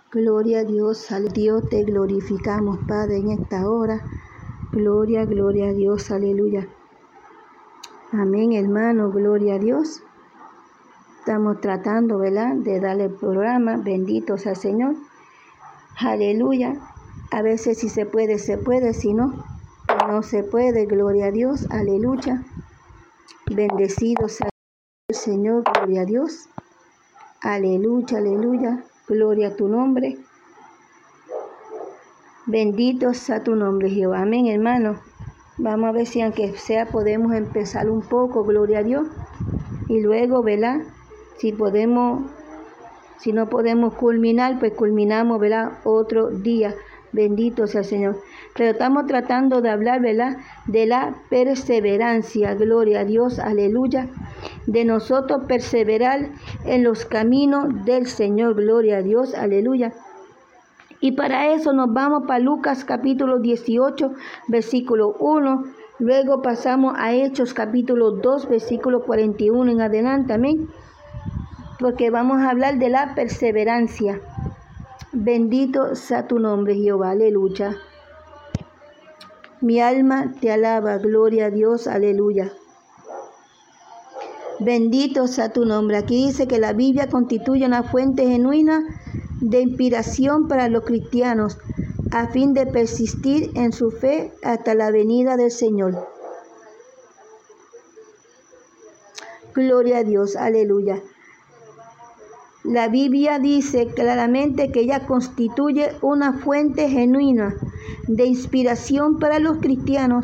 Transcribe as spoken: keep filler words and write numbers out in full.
Gloria a Dios, al Dios te glorificamos, Padre, en esta hora. Gloria, gloria a Dios, aleluya. Amén, hermano, gloria a Dios. Estamos tratando, ¿verdad?, de darle el programa. Bendito sea el Señor. Aleluya. A veces si se puede, se puede, si no, no se puede. Gloria a Dios, aleluya. Bendecido sea el Señor, gloria a Dios. Aleluya, aleluya. Gloria a tu nombre. Bendito sea tu nombre, Jehová. Amén, hermano. Vamos a ver si aunque sea podemos empezar un poco, gloria a Dios. Y luego, ¿verdad? Si podemos, si no podemos culminar, pues culminamos, ¿verdad?, otro día. Bendito sea el Señor. Pero estamos tratando de hablar, ¿verdad?, de la perseverancia. Gloria a Dios, aleluya. De nosotros perseverar en los caminos del Señor. Gloria a Dios, aleluya. Y para eso nos vamos para Lucas capítulo dieciocho, versículo uno. Luego pasamos a Hechos capítulo dos, versículo cuarenta y uno en adelante. Amén. Porque vamos a hablar de la perseverancia. Bendito sea tu nombre, Jehová. Aleluya. Mi alma te alaba. Gloria a Dios. Aleluya. Bendito sea tu nombre. Aquí dice que la Biblia constituye una fuente genuina de inspiración para los cristianos a fin de persistir en su fe hasta la venida del Señor. Gloria a Dios. Aleluya. La Biblia dice claramente que ella constituye una fuente genuina de inspiración para los cristianos